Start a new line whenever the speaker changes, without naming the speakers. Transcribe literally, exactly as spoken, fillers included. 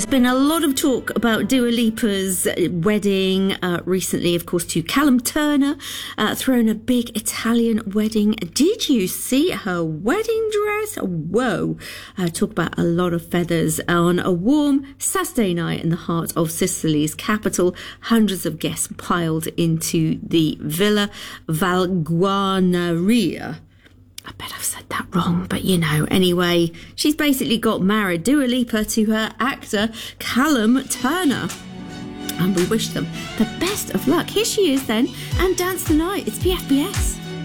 Been a lot of talk about Dua Lipa's wedding uh, recently, of course, to Callum Turner, uh, thrown a big Italian wedding. Did you see her wedding dress? Whoa. Uh, talk about a lot of feathers on a warm Saturday night in the heart of Sicily's capital. Hundreds of guests piled into the Villa Valguarnaria. I bet I've said that wrong, but you know, anyway, she's basically got married, Dua Lipa, to her actor Callum Turner. And we wish them the best of luck. Here she is then, and Dance the Night. It's P F B S.